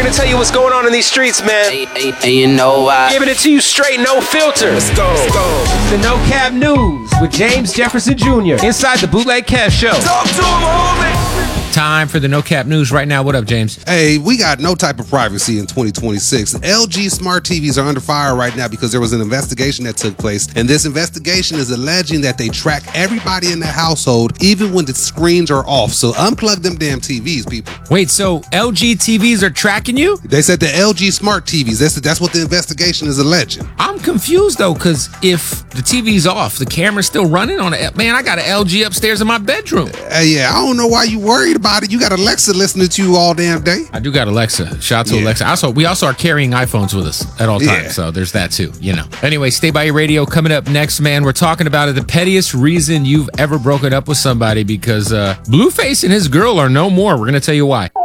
We're gonna tell you what's going on in these streets, man. And you know why. Giving it to you straight, no filter. Let's go. The No Cap News with James Jefferson Jr. inside the Bootleg Cash Show. Talk to him, homie. Time for the No Cap News right now. What up, James? Hey, we got no type of privacy in 2026. LG smart TVs are under fire right now because there was an investigation that took place, and this investigation is alleging that they track everybody in the household, even when the screens are off. So unplug them damn TVs, people. Wait, so LG TVs are tracking you? They said the LG smart TVs. That's what the investigation is alleging. I'm confused though, because if the TV's off, the camera's still running on it. Man, I got an LG upstairs in my bedroom. Yeah, I don't know why you worried about it. You got Alexa listening to you all damn day. I do got Alexa. Shout out to Alexa. We also are carrying iPhones with us at all times, so there's that too, you know. Anyway, stay by your radio. Coming up next, man, we're talking about it, the pettiest reason you've ever broken up with somebody, because Blueface and his girl are no more. We're going to tell you why.